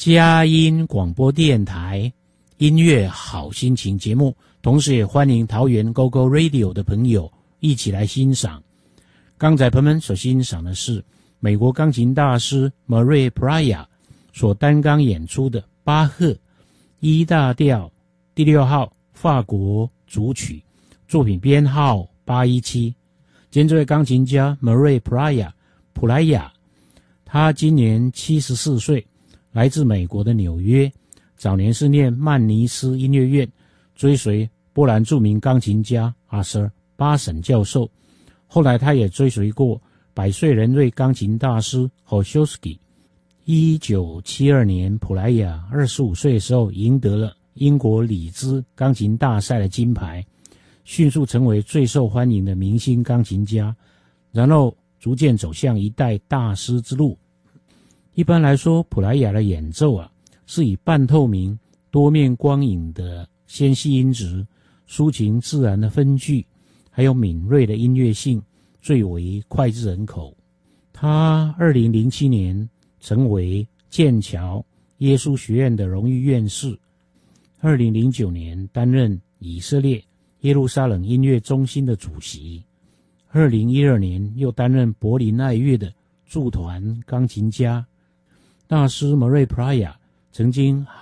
佳音广播电台音乐好心情节目，同时也欢迎桃园 GoGo Radio 的朋友一起来欣赏。刚才朋友们所欣赏的是美国钢琴大师 Murray Pryor 所单钢演出的巴赫 E 大调第6号法国组曲，作品编号817。今天这位钢琴家 Murray Pryor 普莱亚，他今年74岁，来自美国的纽约，早年是念曼尼斯音乐院，追随波兰著名钢琴家阿瑟巴沈教授，后来他也追随过百岁人瑞钢琴大师 Holsky。 1972年普莱亚25岁的时候赢得了英国里兹钢琴大赛的金牌，迅速成为最受欢迎的明星钢琴家，然后逐渐走向一代大师之路。一般来说，普莱亚的演奏是以半透明多面光影的纤细音质、抒情自然的分句，还有敏锐的音乐性最为脍炙人口。他2007年成为剑桥耶稣学院的荣誉院士，2009年担任以色列耶路撒冷音乐中心的主席，2012年又担任柏林爱乐的驻团钢琴家。大师 Murray Pryor 曾经